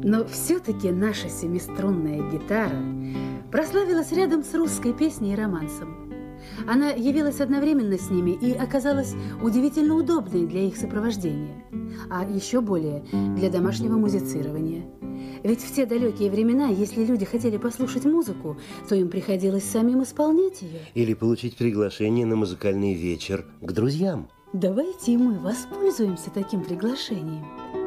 Но все-таки наша семиструнная гитара прославилась рядом с русской песней и романсом. Она явилась одновременно с ними и оказалась удивительно удобной для их сопровождения, а еще более для домашнего музицирования. Ведь в те далекие времена, если люди хотели послушать музыку, то им приходилось самим исполнять ее. Или получить приглашение на музыкальный вечер к друзьям. Давайте и мы воспользуемся таким приглашением.